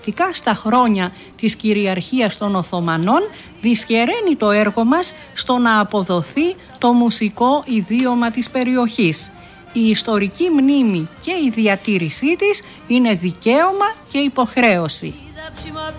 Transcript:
Στα χρόνια της κυριαρχίας των Οθωμανών δυσχεραίνει το έργο μας στο να αποδοθεί το μουσικό ιδίωμα της περιοχής. Η ιστορική μνήμη και η διατήρησή της είναι δικαίωμα και υποχρέωση.